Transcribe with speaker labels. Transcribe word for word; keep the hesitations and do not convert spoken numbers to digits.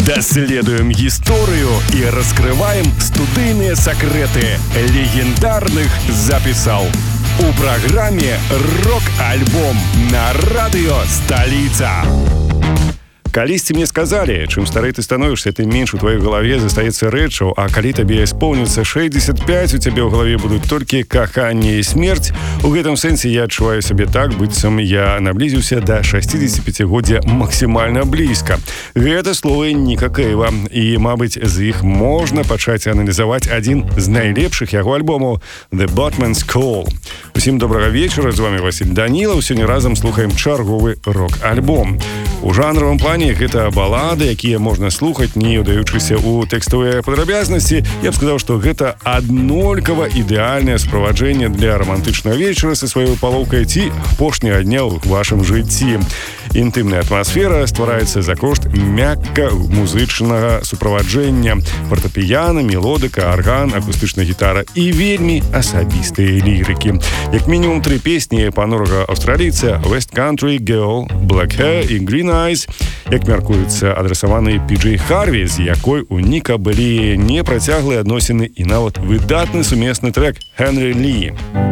Speaker 1: Даследуем историю и раскрываем студийные секреты легендарных записал. У программе «Рок-альбом» на радио «Столица». Калісьці мне сказали, чым старэй ты становішся, тым менш у твоей галаве застаецца рэчаў, а калі табе исполнится шэсцьдзесят пять, у цябе ў галаве будуць толькі каханне і смерць. У гэтым сэнсе я адчуваю сябе так, быццам я наблізіўся да шэсцідзесяціпяцігоддзя максімальна блізка. Гэта словы Ніка Кейва, і, мабыць, з іх можна пачаць аналізаваць адзін з найлепшых яго альбомаў «The Boatman's Call». Усім добрага вечара, з вами Васіль Данілаў. Сёння разам слухаем чарговы рок-альбом. У жанравым плане гэта балады, якія можна слухаць, не ўдаючыся ў тэкставыя падрабязнасці. Я б сказаў, што гэта аднолькава ідэальнае справаджэнне для рамантычнага вечара са сваёй палоўкай ці апошняга дня ў вашым жыцці. Інтымная атмасфера ствараецца за кошт мякка музычнага суправаджэння: фортэпіяна, мелодыка, арган, акустычная гітара і вельмі асабістыя лірыкі. Як мінімум тры песні панурага аўстралійца «West Country Girl», «Black Hair» і «Green Eyes», як мяркуецца, адрасаваны Пі Джей Харві, з якой у Ніка былі непрацяглыя адносіны і нават выдатны сумесны трэк «Henry Lee».